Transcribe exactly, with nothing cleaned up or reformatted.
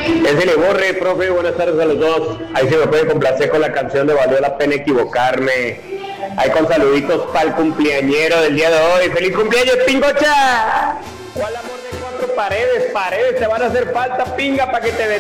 Ese le borre, profe, buenas tardes a los dos. Ahí se me puede complacer con la canción de Valió la Pena Equivocarme. Ahí con saluditos para el cumpleañero del día de hoy. ¡Feliz cumpleaños, Pingocha! ¿Cuál amor de cuatro paredes? Paredes te van a hacer falta, pinga, para que te